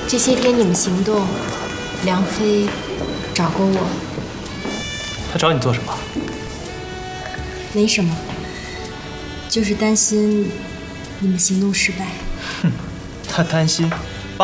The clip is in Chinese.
这些天你们行动，梁飞找过我。 他找你做什么？ 没什么，就是担心你们行动失败。 哼，他担心，